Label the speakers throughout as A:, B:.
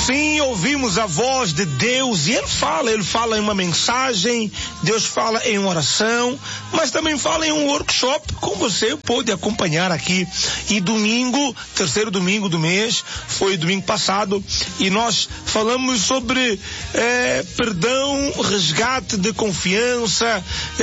A: Sim, ouvimos a voz de Deus e Ele fala em uma mensagem, Deus fala em uma oração, mas também fala em um workshop, como você pôde acompanhar aqui. E domingo, terceiro domingo do mês, foi domingo passado, e nós falamos sobre perdão, resgate de confiança,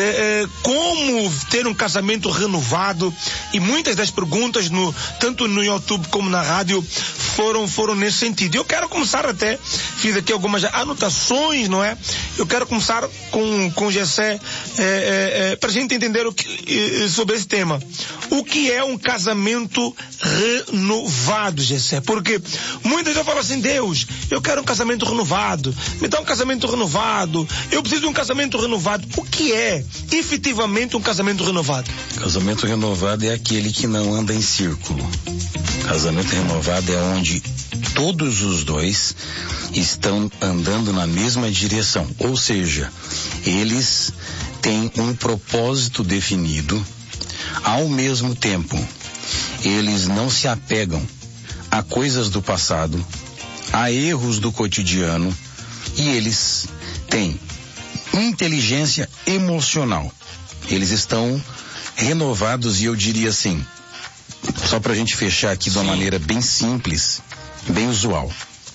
A: como ter um casamento renovado, e muitas das perguntas, tanto no YouTube como na rádio, foram nesse sentido. Eu quero começar fiz aqui algumas anotações, não é? Eu quero começar com Gessé, para a gente entender sobre esse tema. O que é um casamento renovado, Gessé? Porque muitas já falam assim: Deus, eu quero um casamento renovado, me dá um casamento renovado, eu preciso de um casamento renovado. O que é efetivamente um casamento renovado?
B: Casamento renovado é aquele que não anda em círculo. Casamento renovado é onde todos os dois estão andando na mesma direção, ou seja, eles têm um propósito definido. Ao mesmo tempo, eles não se apegam a coisas do passado, a erros do cotidiano, e eles têm inteligência emocional. Eles estão renovados, e eu diria assim, só para a gente fechar aqui de uma maneira bem simples, bem usual.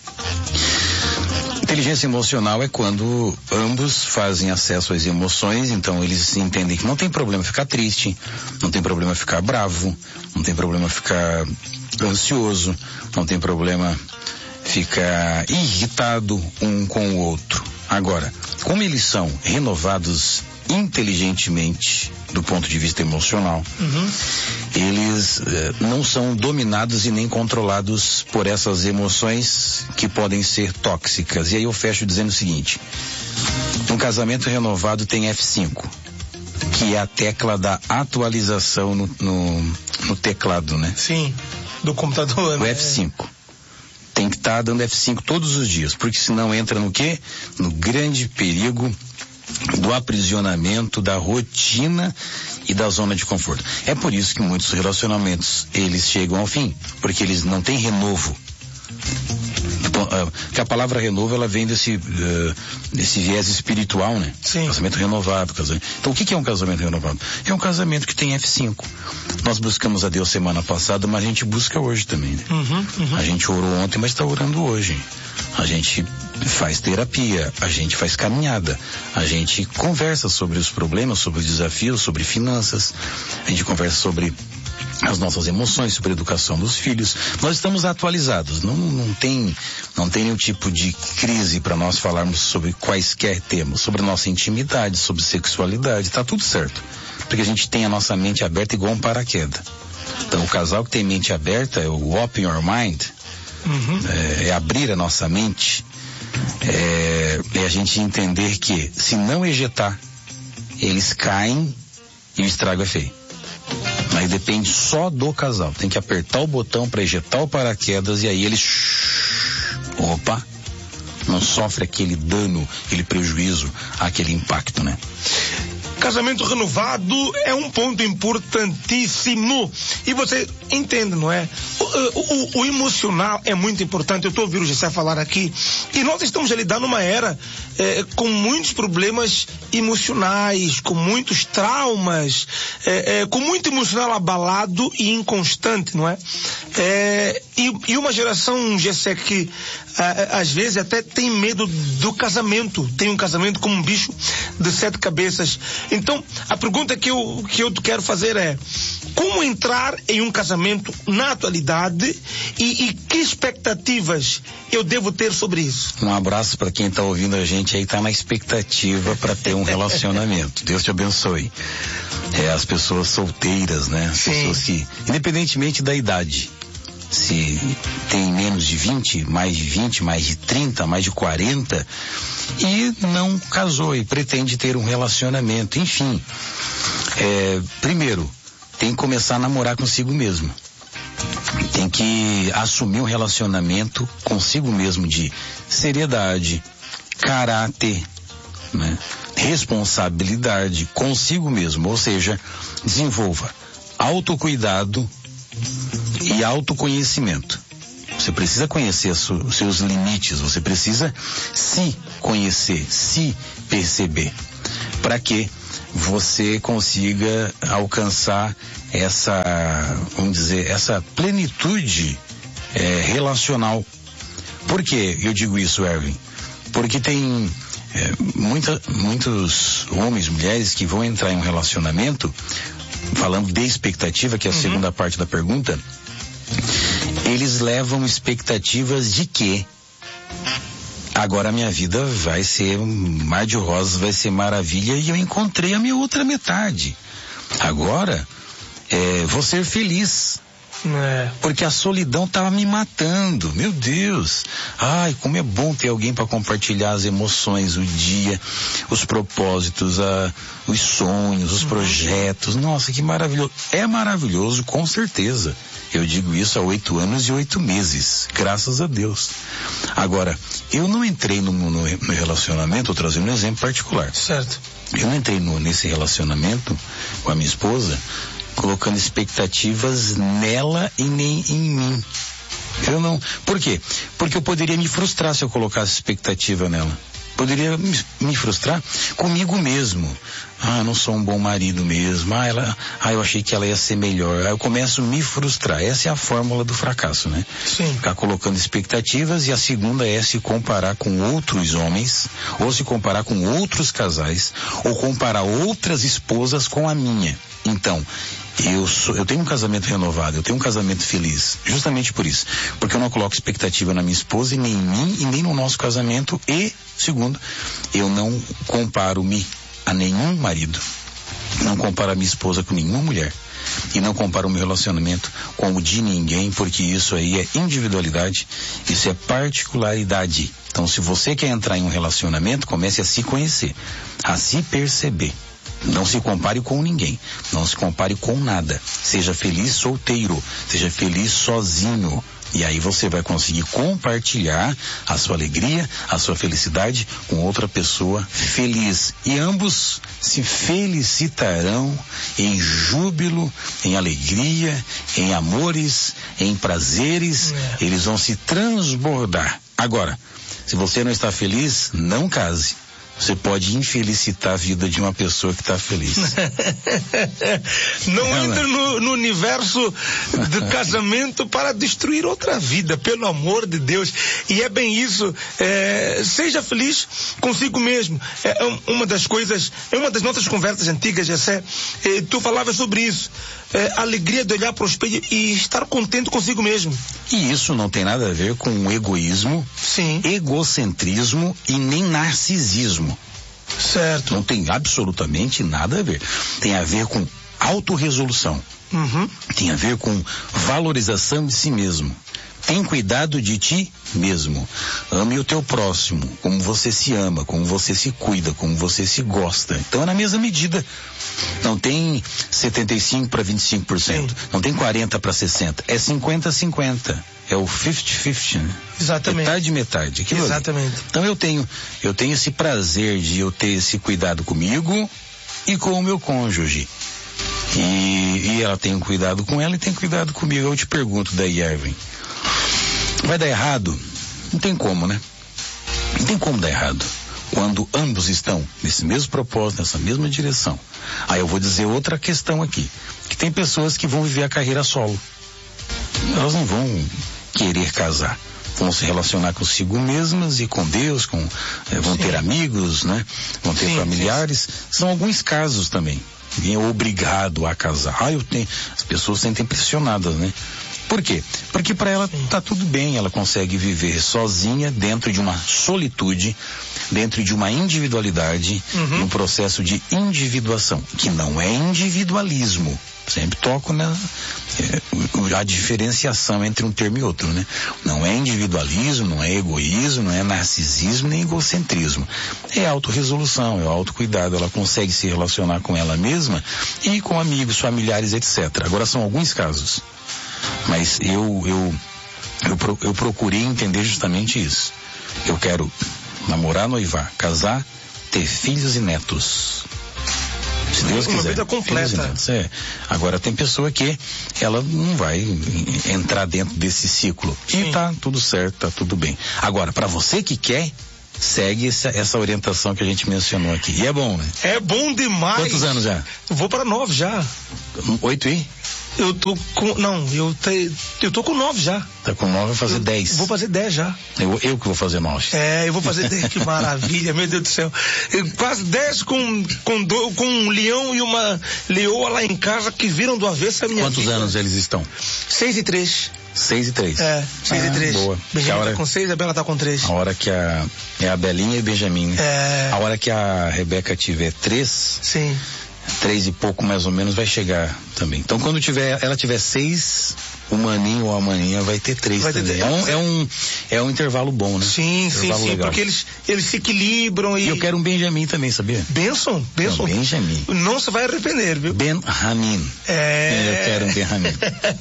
B: Inteligência emocional é quando ambos fazem acesso às emoções, então eles entendem que não tem problema ficar triste, não tem problema ficar bravo, não tem problema ficar ansioso, não tem problema ficar irritado um com o outro. Agora, como eles são renovados inteligentemente do ponto de vista emocional, eles não são dominados e nem controlados por essas emoções que podem ser tóxicas. E aí eu fecho dizendo o seguinte: um casamento renovado tem F5, que é a tecla da atualização no teclado, né?
A: Sim, do computador.
B: O F5. Tem que estar dando F5 todos os dias, porque senão entra no quê? No grande perigo do aprisionamento, da rotina e da zona de conforto. É por isso que muitos relacionamentos, eles chegam ao fim, porque eles não têm renovo. Então, que a palavra renovo, ela vem desse viés espiritual, né?
A: Sim.
B: Casamento renovado. Então, o que é um casamento renovado? É um casamento que tem F5. Nós buscamos a Deus semana passada, mas a gente busca hoje também, né? A gente orou ontem, mas está orando hoje. A gente faz terapia, a gente faz caminhada, a gente conversa sobre os problemas, sobre os desafios, sobre finanças, a gente conversa sobre as nossas emoções, sobre a educação dos filhos. Nós estamos atualizados, não tem nenhum tipo de crise para nós falarmos sobre quaisquer temas, sobre nossa intimidade, sobre sexualidade, está tudo certo, porque a gente tem a nossa mente aberta igual um paraquedas. Então o casal que tem mente aberta é o open your mind, é abrir a nossa mente, é a gente entender que se não ejetar, eles caem e o estrago é feio. Mas depende só do casal. Tem que apertar o botão para ejetar o paraquedas, e aí eles não sofre aquele dano, aquele prejuízo, aquele impacto, né?
A: Casamento renovado é um ponto importantíssimo. E você entende, não é? O emocional é muito importante. Eu estou ouvindo o Gessé falar aqui. E nós estamos a lidar numa era com muitos problemas emocionais, com muitos traumas, com muito emocional abalado e inconstante, não é? E uma geração, Gessé, que às vezes até tem medo do casamento. Tem um casamento como um bicho de 7 cabeças. Então, a pergunta que eu quero fazer é: como entrar em um casamento na atualidade e que expectativas eu devo ter sobre isso?
B: Um abraço para quem está ouvindo a gente aí, está na expectativa para ter um relacionamento. Deus te abençoe. As pessoas solteiras, né? As pessoas que, independentemente da idade, se tem menos de 20, mais de 30, mais de 40 e não casou e pretende ter um relacionamento, enfim, primeiro tem que começar a namorar consigo mesmo, tem que assumir um relacionamento consigo mesmo de seriedade, caráter, né? Responsabilidade consigo mesmo, ou seja, desenvolva autocuidado e autoconhecimento. Você precisa conhecer os seus limites, você precisa se conhecer, se perceber, para que você consiga alcançar essa, vamos dizer, essa plenitude relacional. Por que eu digo isso, Erwin? Porque tem muitos homens, mulheres que vão entrar em um relacionamento, falando de expectativa, que é a segunda parte da pergunta, eles levam expectativas de que agora a minha vida vai ser um mar de rosas, vai ser maravilha, e eu encontrei a minha outra metade. Agora, vou ser feliz. Porque a solidão estava me matando, meu Deus. Ai, como é bom ter alguém para compartilhar as emoções, o dia, os propósitos, os sonhos, os projetos. Nossa, que maravilhoso. É maravilhoso, com certeza. Eu digo isso há 8 anos e 8 meses, graças a Deus. Agora, eu não entrei no relacionamento, vou trazer um exemplo particular.
A: Certo.
B: Eu não entrei nesse relacionamento com a minha esposa colocando expectativas nela e nem em mim. Eu não. Por quê? Porque eu poderia me frustrar se eu colocasse expectativa nela. Poderia me frustrar comigo mesmo. Eu não sou um bom marido mesmo. Eu achei que ela ia ser melhor. Aí eu começo a me frustrar. Essa é a fórmula do fracasso, né?
A: Sim.
B: Ficar colocando expectativas, e a segunda é se comparar com outros homens, ou se comparar com outros casais, ou comparar outras esposas com a minha. Então, eu tenho um casamento renovado, eu tenho um casamento feliz, justamente por isso, porque eu não coloco expectativa na minha esposa, e nem em mim, e nem no nosso casamento, e, segundo, eu não comparo-me a nenhum marido, não comparo a minha esposa com nenhuma mulher, e não comparo o meu relacionamento com o de ninguém, porque isso aí é individualidade, isso é particularidade. Então, se você quer entrar em um relacionamento, comece a se conhecer, a se perceber. Não se compare com ninguém, não se compare com nada. Seja feliz solteiro, seja feliz sozinho. E aí você vai conseguir compartilhar a sua alegria, a sua felicidade com outra pessoa feliz. E ambos se felicitarão em júbilo, em alegria, em amores, em prazeres. Eles vão se transbordar. Agora, se você não está feliz, não case. Você pode infelicitar a vida de uma pessoa que está feliz.
A: Não entre no universo do casamento para destruir outra vida, pelo amor de Deus. E é bem isso. Seja feliz consigo mesmo. Uma das coisas, uma das nossas conversas antigas, Jessé, tu falavas sobre isso. A alegria de olhar para o espelho e estar contente consigo mesmo.
B: E isso não tem nada a ver com egoísmo,
A: sim,
B: egocentrismo e nem narcisismo.
A: Certo.
B: Não tem absolutamente nada a ver. Tem a ver com autorresolução. Tem a ver com valorização de si mesmo. Tem cuidado de ti mesmo. Ame o teu próximo, como você se ama, como você se cuida, como você se gosta. Então é na mesma medida. Não tem 75 para 25%. Sim. Não tem 40 para 60%. É 50-50. É o 50-50. Né?
A: Exatamente.
B: Metade.
A: Exatamente.
B: Ali. Então eu tenho esse prazer de eu ter esse cuidado comigo e com o meu cônjuge. E ela tem um cuidado com ela e tem cuidado comigo. Eu te pergunto daí, Erwin, vai dar errado? Não tem como, né? Não tem como dar errado quando ambos estão nesse mesmo propósito, nessa mesma direção. Aí eu vou dizer outra questão aqui, que tem pessoas que vão viver a carreira solo. Elas não vão querer casar, vão se relacionar consigo mesmas e com Deus, vão ter amigos, né? Vão ter familiares. São alguns casos também. Ninguém é obrigado a casar. As pessoas se sentem pressionadas, né? Por quê? Porque para ela tá tudo bem, ela consegue viver sozinha dentro de uma solitude, dentro de uma individualidade, num processo de individuação, que não é individualismo. Sempre toco a diferenciação entre um termo e outro, né? Não é individualismo, não é egoísmo, não é narcisismo, nem egocentrismo. É autorresolução, é autocuidado. Ela consegue se relacionar com ela mesma e com amigos, familiares, etc. Agora são alguns casos. Mas eu procurei entender justamente isso. Eu quero namorar, noivar, casar, ter filhos e netos. Se Deus quiser.
A: Uma vida completa.
B: Agora tem pessoa que ela não vai entrar dentro desse ciclo. Sim. E tá tudo certo, tá tudo bem. Agora, para você que quer, segue essa orientação que a gente mencionou aqui. E é bom, né?
A: É bom demais.
B: Quantos anos já?
A: Eu vou para 9 já.
B: 8 e?
A: Eu tô com... Não, eu tô com 9 já.
B: Tá com 9, vai fazer 10.
A: Vou fazer 10 já.
B: Eu que vou fazer 9.
A: Eu vou fazer 10. Que maravilha, meu Deus do céu. Quase 10 com um leão e uma leoa lá em casa que viram do avesso a minha
B: Quantos
A: vida.
B: anos eles estão?
A: 6 e 3.
B: 6 e 3.
A: 6 e 3.
B: Boa.
A: Benjamin tá com 6, a Bela tá com 3.
B: A hora que é a Belinha e Benjamin, né? A hora que a Rebeca tiver 3.
A: Sim.
B: 3 e pouco mais ou menos vai chegar também. Então quando ela tiver 6, o maninho ou a maninha vai ter 3 também. É um intervalo bom, né?
A: Sim, porque eles se equilibram e...
B: eu quero um Benjamin também, sabia?
A: Benção?
B: Não, Benjamin.
A: Não se vai arrepender, viu?
B: Benjamin. Eu quero um Benjamin.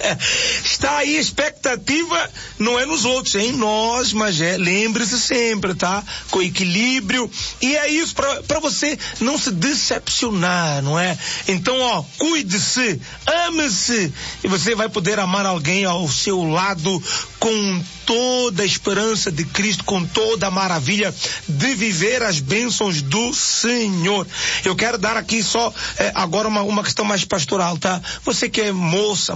A: Está aí a expectativa, não é nos outros, é em nós, mas lembre-se sempre, tá? Com equilíbrio. E é isso, para você não se decepcionar, não é? Então, cuide-se, ame-se, e você vai poder amar alguém ao seu lado com toda a esperança de Cristo, com toda a maravilha de viver as bênçãos do Senhor. Eu quero dar aqui só agora uma questão mais pastoral, tá? Você que é moça,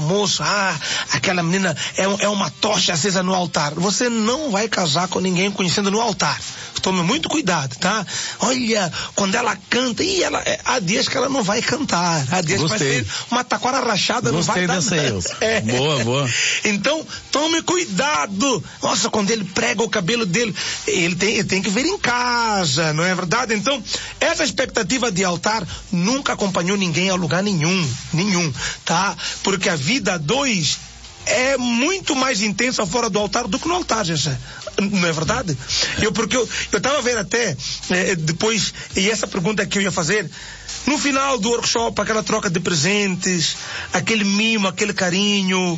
A: aquela menina é uma tocha acesa no altar. Você não vai casar com ninguém conhecendo no altar. Tome muito cuidado, tá? Olha, quando ela canta, há dias que ela não vai cantar. Há dias que vai ser uma taquara rachada, não vai dar nada.
B: Boa.
A: Então, tome cuidado. Nossa, quando ele prega o cabelo dele, ele tem que ver em casa, não é verdade? Então, essa expectativa de altar nunca acompanhou ninguém a lugar nenhum, tá? Porque a vida a dois é muito mais intensa fora do altar do que no altar, gente. Não é verdade? Porque eu estava vendo até depois, e essa pergunta que eu ia fazer, no final do workshop, aquela troca de presentes, aquele mimo, aquele carinho.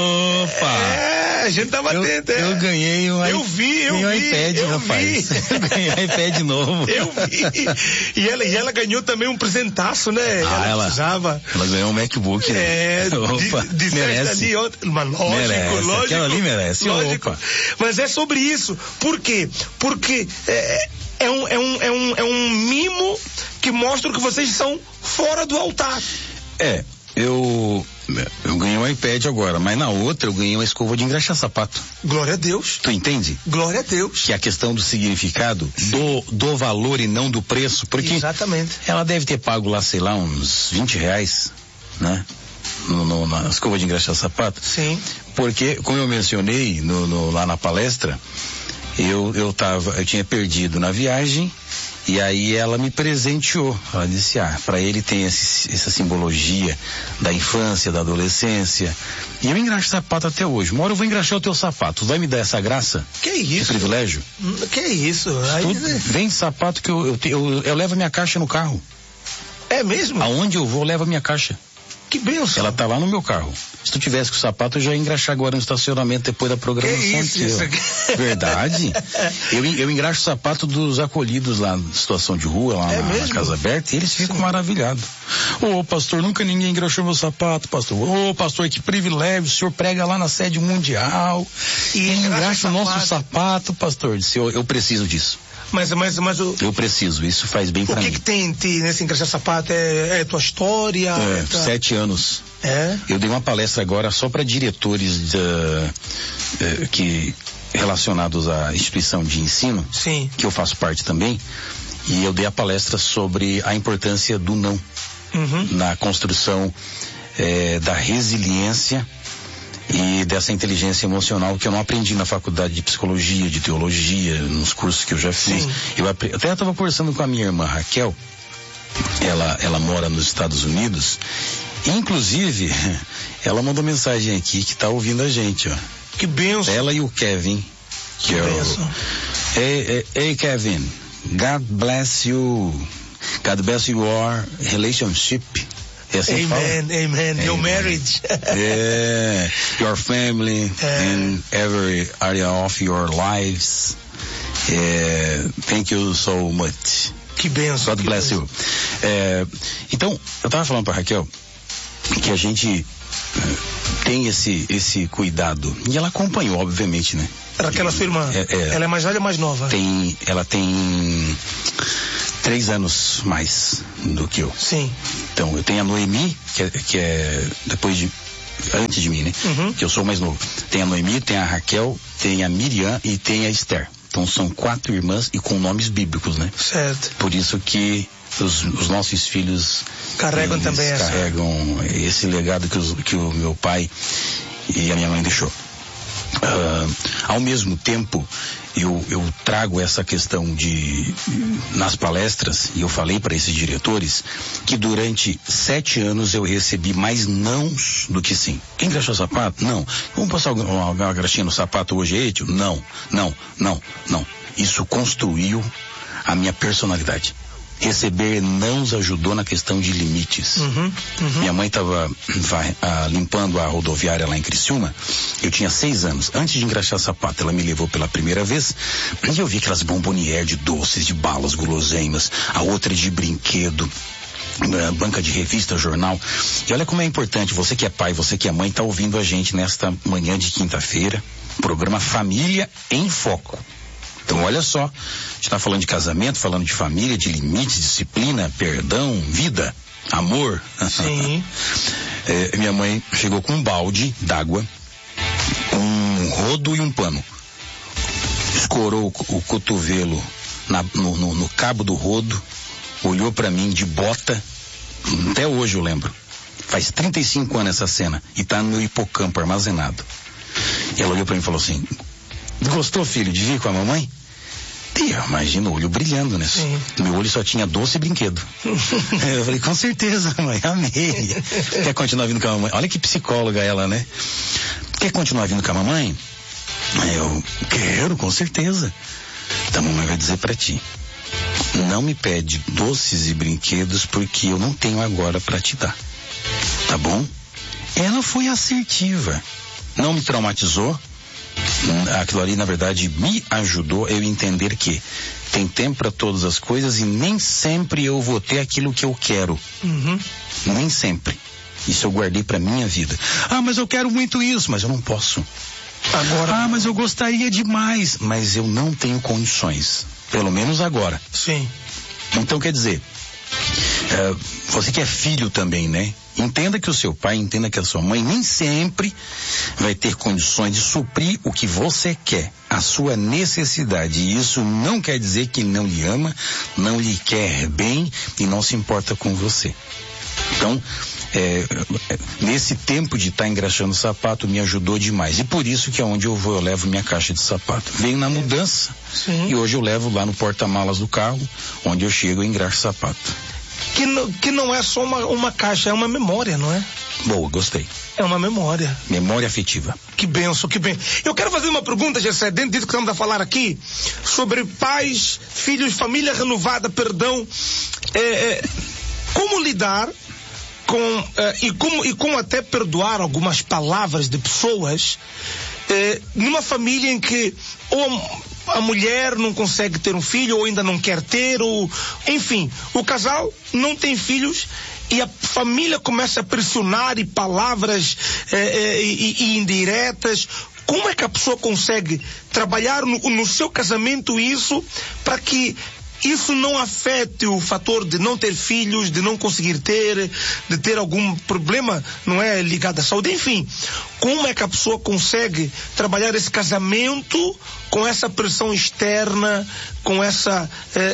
B: Opa!
A: A gente tava atento.
B: Eu ganhei um
A: iPad,
B: rapaz. Eu ganhei um iPad novo.
A: Eu vi. E ela ganhou também um presentaço, né? Ela precisava.
B: Ela ganhou um MacBook, né?
A: Opa, merece. Mas lógico.
B: Aquela ali merece.
A: Lógico.
B: Opa.
A: Mas é sobre isso. Por quê? Porque é um mimo que mostra que vocês são fora do altar.
B: Eu ganhei um iPad agora, mas na outra eu ganhei uma escova de engraxar sapato.
A: Glória a Deus.
B: Tu entende?
A: Glória a Deus.
B: Que é a questão do significado, do valor e não do preço, porque
A: exatamente.
B: Ela deve ter pago lá, sei lá, uns R$20, né? Na escova de engraxar sapato.
A: Sim.
B: Porque, como eu mencionei lá na palestra, eu tinha perdido na viagem. E aí ela me presenteou. Ela disse, para ele tem essa simbologia da infância, da adolescência. E eu engraxo sapato até hoje. Uma hora eu vou engraxar o teu sapato. Vai me dar essa graça?
A: Que isso?
B: Que privilégio?
A: Que isso?
B: Vem sapato que eu levo a minha caixa no carro.
A: É mesmo?
B: Aonde eu vou, eu levo a minha caixa.
A: Que benção.
B: Ela tá lá no meu carro. Se tu tivesse com o sapato, eu já ia engraxar agora no estacionamento depois da programação.
A: Que isso aqui?
B: Verdade. Eu engraxo o sapato dos acolhidos lá na situação de rua, lá na Casa Aberta, e eles ficam maravilhados. Pastor, nunca ninguém engraxou meu sapato, pastor. Pastor, que privilégio, o senhor prega lá na sede mundial e engraxa o nosso sapato, pastor. Disse, eu preciso disso.
A: Mas
B: eu preciso, isso faz bem pra mim.
A: O que tem nesse engraxar sapato? É tua história?
B: 7 anos. Eu dei uma palestra agora só para diretores relacionados à instituição de ensino,
A: sim,
B: que eu faço parte também, e eu dei a palestra sobre a importância do não na construção da resiliência e dessa inteligência emocional que eu não aprendi na faculdade de psicologia, de teologia, nos cursos que eu já fiz. Eu até estava conversando com a minha irmã Raquel, ela mora nos Estados Unidos, inclusive ela mandou mensagem aqui que está ouvindo a gente, ó.
A: Que benção.
B: Ela e o Kevin, que Hey Kevin, God bless you your relationship.
A: Amen. Your marriage.
B: Your family and every area of your lives. Thank you so much.
A: Que benção.
B: God bless you. Então, eu estava falando para Raquel que a gente tem esse cuidado. E ela acompanhou, obviamente, né?
A: Raquel, a sua irmã, ela é mais velha ou mais nova?
B: Ela tem 3 anos mais do que eu.
A: Sim.
B: Então, eu tenho a Noemi, que é antes de mim, né? Que eu sou mais novo. Tem a Noemi, tem a Raquel, tem a Miriam e tem a Esther. Então, são 4 irmãs e com nomes bíblicos, né?
A: Certo.
B: Por isso que os nossos filhos
A: carregam
B: esse legado que o meu pai e a minha mãe deixou. Ao mesmo tempo, eu trago essa questão nas palestras, e eu falei para esses diretores que durante 7 anos eu recebi mais nãos do que sim. Quem engraxou sapato? Não. Vamos passar uma graxinha no sapato hoje, Edio? Não. Isso construiu a minha personalidade. Receber nãos ajudou na questão de limites. Minha mãe estava limpando a rodoviária lá em Criciúma. Eu tinha 6 anos. Antes de engraxar sapato, ela me levou pela primeira vez e eu vi aquelas bombonières de doces, de balas, guloseimas, a outra de brinquedo, banca de revista, jornal. E olha como é importante, você que é pai, você que é mãe, está ouvindo a gente nesta manhã de quinta-feira, programa Família em Foco. Então, olha só, a gente está falando de casamento, falando de família, de limites, disciplina, perdão, vida, amor.
A: Sim.
B: Minha mãe chegou com um balde d'água, um rodo e um pano. Escorou o cotovelo no cabo do rodo, olhou para mim de bota, até hoje eu lembro. Faz 35 anos essa cena, e tá no meu hipocampo armazenado. E ela olhou para mim e falou assim: gostou, filho, de vir com a mamãe? Imagina o olho brilhando, né?
A: Sim.
B: Meu olho só tinha doce e brinquedo. Eu falei, com certeza, mãe, amei. Quer continuar vindo com a mamãe? Olha que psicóloga ela, né? Quer continuar vindo com a mamãe? Eu quero, com certeza. Então a mamãe vai dizer pra ti: não me pede doces e brinquedos porque eu não tenho agora pra te dar. Tá bom? Ela foi assertiva. Não me traumatizou. Aquilo ali, na verdade, me ajudou eu entender que tem tempo para todas as coisas e nem sempre eu vou ter aquilo que eu quero. Nem sempre. Isso eu guardei para minha vida. Mas eu quero muito isso, mas eu não posso.
A: Agora.
B: Mas eu gostaria demais, mas eu não tenho condições. Pelo menos agora.
A: Sim.
B: Então, quer dizer, você que é filho também, né? Entenda que o seu pai, entenda que a sua mãe nem sempre vai ter condições de suprir o que você quer, a sua necessidade. E isso não quer dizer que ele não lhe ama, não lhe quer bem e não se importa com você. Então, nesse tempo de estar engraxando o sapato, me ajudou demais. E por isso que aonde eu vou, eu levo minha caixa de sapato. Veio na mudança.
A: Sim.
B: E hoje eu levo lá no porta-malas do carro, onde eu chego e engraxo o sapato.
A: Que não é só uma caixa, é uma memória, não é?
B: Boa, gostei.
A: É uma memória.
B: Memória afetiva.
A: Que benção, que benção. Eu quero fazer uma pergunta, Gessé, dentro disso que estamos a falar aqui, sobre pais, filhos, família renovada, perdão. Como lidar com, e como até perdoar algumas palavras de pessoas numa família em que ou a mulher não consegue ter um filho ou ainda não quer ter, ou enfim, o casal não tem filhos e a família começa a pressionar e palavras e indiretas. Como é que a pessoa consegue trabalhar no seu casamento isso para que isso não afete o fator de não ter filhos, de não conseguir ter, de ter algum problema, não é, ligado à saúde, enfim. Como é que a pessoa consegue trabalhar esse casamento com essa pressão externa, com essas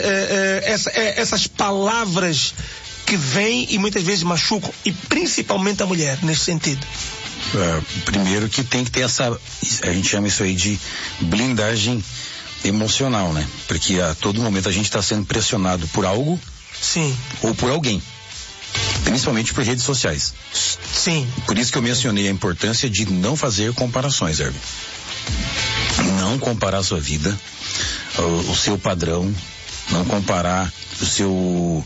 A: palavras que vêm e muitas vezes machucam, e principalmente a mulher, nesse sentido?
B: Primeiro que tem que ter a gente chama isso aí de blindagem emocional, né? Porque a todo momento a gente está sendo pressionado por algo.
A: Sim.
B: Ou por alguém. Principalmente por redes sociais.
A: Sim.
B: Por isso que eu mencionei a importância de não fazer comparações, Herb. Não comparar a sua vida, o seu padrão, não comparar o seu o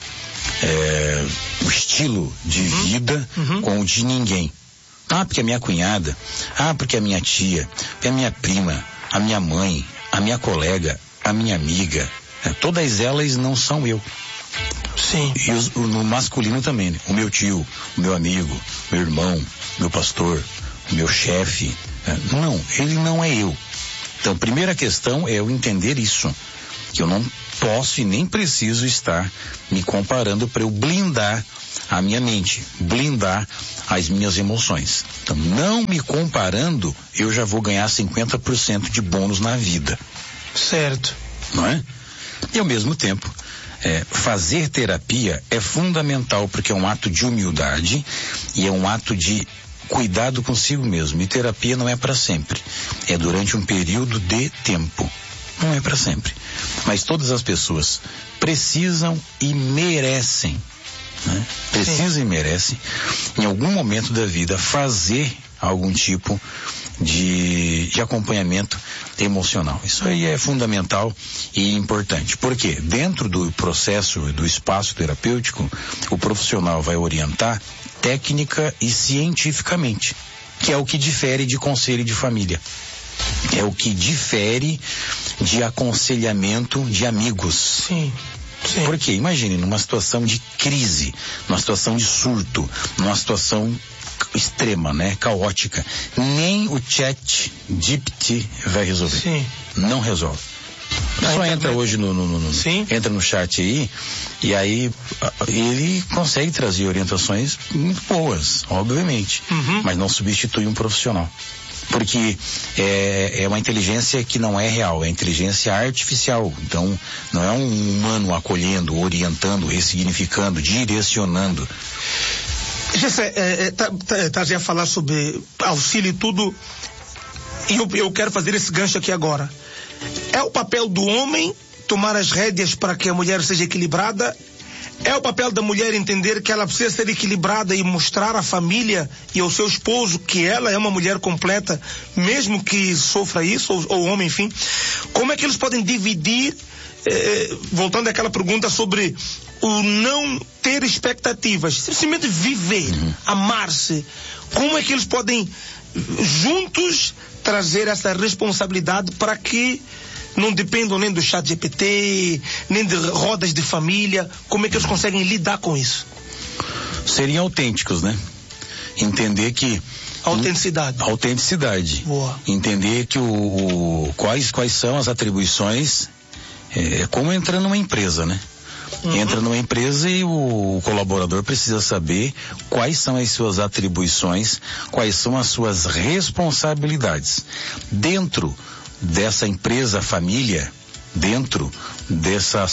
B: estilo de vida com o de ninguém. Porque a minha cunhada, porque a minha tia, a minha prima, a minha mãe, a minha colega, a minha amiga, todas elas não são eu.
A: Sim.
B: E no masculino também, né? O meu tio, o meu amigo, meu irmão, meu pastor, o meu chefe. Não, ele não é eu. Então, primeira questão é eu entender isso, que eu não posso e nem preciso estar me comparando para eu blindar a minha mente, blindar as minhas emoções. Então, não me comparando, eu já vou ganhar 50% de bônus na vida.
A: Certo.
B: Não é? E ao mesmo tempo, fazer terapia é fundamental, porque é um ato de humildade e é um ato de cuidado consigo mesmo. E terapia não é para sempre. É durante um período de tempo. Não é para sempre. Mas todas as pessoas precisam e merecem, né? Precisam e merecem, em algum momento da vida, fazer algum tipo de acompanhamento emocional. Isso aí é fundamental e importante. Porque dentro do processo, do espaço terapêutico, o profissional vai orientar técnica e cientificamente, que é o que difere de conselho de família. É o que difere de aconselhamento de amigos.
A: Sim. Sim.
B: Porque, imagine, numa situação de crise, numa situação de surto, numa situação extrema, né, caótica, nem o ChatGPT vai resolver.
A: Sim.
B: Não resolve. Só entra hoje entra no chat aí, e aí ele consegue trazer orientações muito boas, obviamente, mas não substitui um profissional. Porque é uma inteligência que não é real, é inteligência artificial. Então, não é um humano acolhendo, orientando, ressignificando, direcionando.
A: Gessé, tá já a falar sobre auxílio e tudo, e eu quero fazer esse gancho aqui agora. É o papel do homem tomar as rédeas para que a mulher seja equilibrada? É o papel da mulher entender que ela precisa ser equilibrada e mostrar à família e ao seu esposo que ela é uma mulher completa, mesmo que sofra isso, ou o homem, enfim? Como é que eles podem dividir, voltando àquela pergunta sobre o não ter expectativas, simplesmente viver, amar-se? Como é que eles podem juntos trazer essa responsabilidade para que não dependam nem do ChatGPT, nem de rodas de família? Como é que eles conseguem lidar com isso?
B: Serem autênticos, né? Entender que... Autenticidade.
A: Boa.
B: Entender que quais são as atribuições, como entrar numa empresa, né? Entra numa empresa e o colaborador precisa saber quais são as suas atribuições, quais são as suas responsabilidades. Dentro dessa empresa família, dentro dessa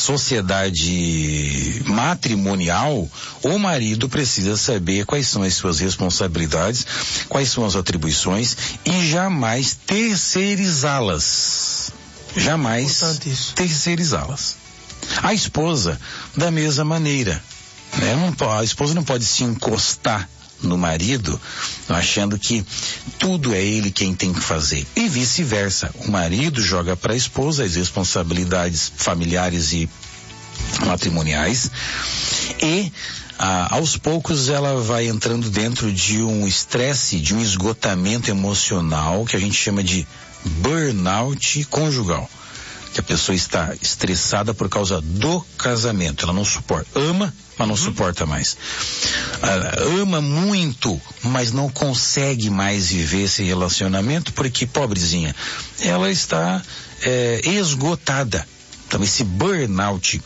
B: sociedade matrimonial, o marido precisa saber quais são as suas responsabilidades, quais são as atribuições e jamais terceirizá-las. Jamais terceirizá-las. A esposa, da mesma maneira, né? A esposa não pode se encostar no marido achando que tudo é ele quem tem que fazer, e vice-versa. O marido joga para a esposa as responsabilidades familiares e matrimoniais, e aos poucos ela vai entrando dentro de um estresse, de um esgotamento emocional que a gente chama de burnout conjugal. Que a pessoa está estressada por causa do casamento, ela não suporta, ama, mas não suporta mais. Ama muito, mas não consegue mais viver esse relacionamento porque, pobrezinha, ela está esgotada. Então esse burnout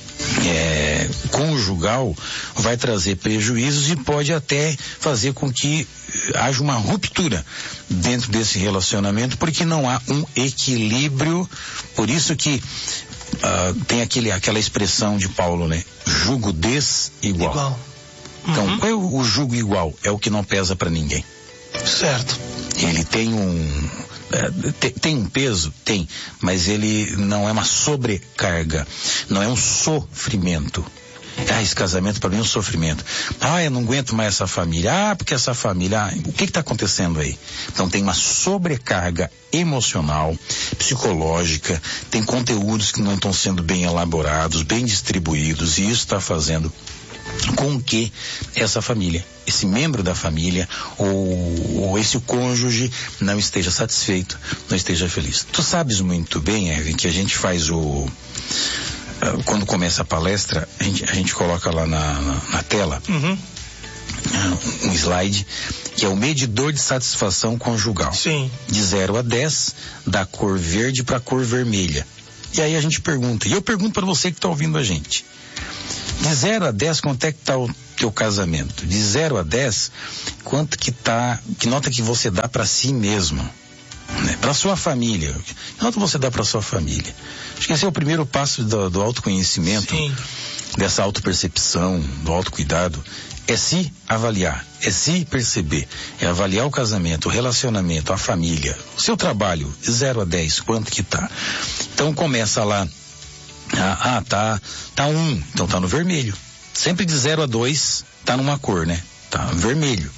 B: conjugal vai trazer prejuízos e pode até fazer com que haja uma ruptura dentro desse relacionamento, porque não há um equilíbrio. Por isso que tem aquela expressão de Paulo, né? Jugo desigual. Então, qual é o jugo igual? É o que não pesa para ninguém.
A: Certo.
B: Ele tem tem um peso? Tem, mas ele não é uma sobrecarga, não é um sofrimento. Esse casamento para mim é um sofrimento. Eu não aguento mais essa família. Porque essa família... o que está acontecendo aí? Então tem uma sobrecarga emocional, psicológica, tem conteúdos que não estão sendo bem elaborados, bem distribuídos, e isso está fazendo com que essa família, esse membro da família ou esse cônjuge não esteja satisfeito, não esteja feliz. Tu sabes muito bem, Erwin, que a gente faz quando começa a palestra, a gente coloca lá na tela um slide que é o medidor de satisfação conjugal.
A: Sim.
B: De 0 a 10, da cor verde para a cor vermelha. E aí a gente pergunta, e eu pergunto para você que está ouvindo a gente, de 0 a 10, quanto é que está o teu casamento? De 0 a 10, quanto que nota que você dá para si mesmo? Né? Para sua família. Que nota você dá para sua família? Acho que esse é o primeiro passo do autoconhecimento, sim, dessa autopercepção, do autocuidado. É se avaliar, é se perceber, é avaliar o casamento, o relacionamento, a família, o seu trabalho, de 0 a 10, quanto que tá? Então começa lá, tá 1, então tá no vermelho. Sempre de 0 a 2, tá numa cor, né? Tá no vermelho.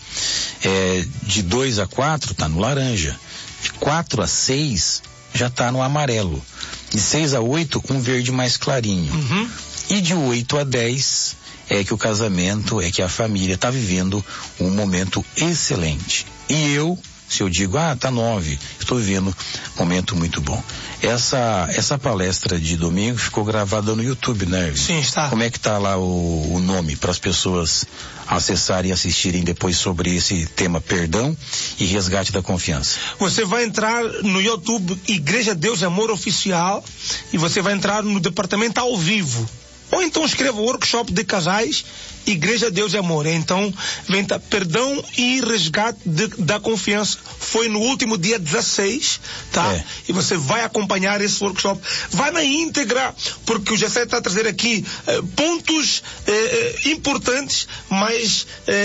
B: De 2 a 4, tá no laranja. De 4 a 6, já tá no amarelo. De 6 a 8, um verde mais clarinho. E de 8 a 10... é que o casamento, é que a família está vivendo um momento excelente. E se eu digo, tá 9, estou vivendo um momento muito bom. Essa palestra de domingo ficou gravada no YouTube, né?
A: Sim, está.
B: Como é que está lá o nome para as pessoas acessarem e assistirem depois sobre esse tema perdão e resgate da confiança?
A: Você vai entrar no YouTube Igreja Deus e Amor Oficial e você vai entrar no departamento ao vivo. Ou então escreva workshop de casais, Igreja Deus e Amor. Então, vem perdão e resgate da confiança. Foi no último dia 16, tá? E você vai acompanhar esse workshop. Vai na íntegra, porque o Gessé está a trazer aqui pontos importantes, mas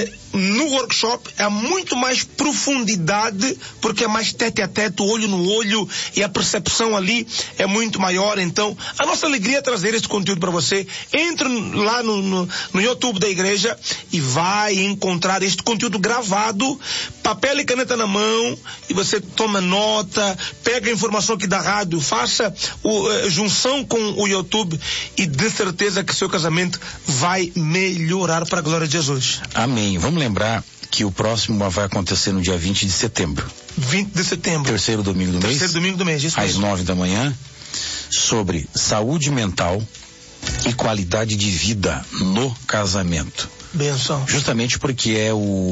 A: no workshop há muito mais profundidade, porque é mais tete a tete, olho no olho, e a percepção ali é muito maior. Então, a nossa alegria é trazer esse conteúdo para você. Entre lá no YouTube da igreja e vai encontrar este conteúdo gravado, papel e caneta na mão, e você toma nota, pega a informação aqui da rádio, faça junção com o YouTube e de certeza que seu casamento vai melhorar para a glória de Jesus.
B: Amém. Vamos lembrar que o próximo vai acontecer no dia 20 de setembro.
A: 20 de setembro.
B: Terceiro domingo do mês.
A: Terceiro domingo do mês, isso
B: às
A: mesmo.
B: 9 da manhã, sobre saúde mental e qualidade de vida no casamento.
A: Benção.
B: Justamente porque é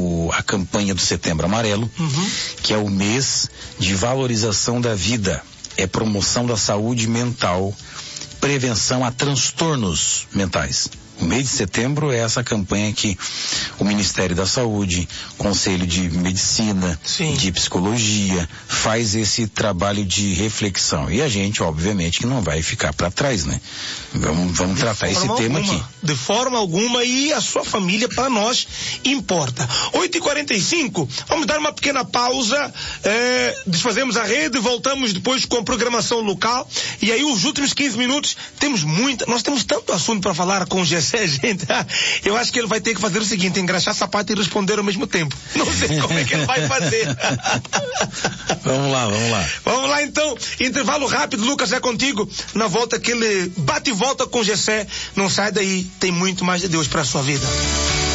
B: a campanha do Setembro Amarelo, que é o mês de valorização da vida, é promoção da saúde mental, prevenção a transtornos mentais. O mês de setembro é essa campanha que o Ministério da Saúde, Conselho de Medicina, sim, de Psicologia, faz esse trabalho de reflexão. E a gente, obviamente, que não vai ficar para trás, né? Vamos tratar esse tema aqui.
A: De forma alguma, e a sua família, para nós, importa. 8h45, vamos dar uma pequena pausa, desfazemos a rede, voltamos depois com a programação local, e aí os últimos 15 minutos, nós temos tanto assunto para falar com o Gessé, gente. Eu acho que ele vai ter que fazer o seguinte, engraxar sapato e responder ao mesmo tempo. Não sei como é que ele vai fazer.
B: Vamos lá.
A: Vamos lá então, intervalo rápido, Lucas, é contigo. Na volta aquele bate e volta com o Gessé. Não sai daí, tem muito mais de Deus para a sua vida.